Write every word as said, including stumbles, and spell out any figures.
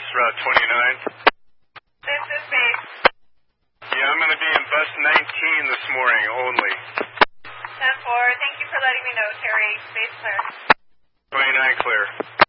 Route twenty-nine. This is base. Yeah, I'm going to be in bus nineteen this morning only. ten four, thank you for letting me know, Terry. Base clear. twenty-nine clear.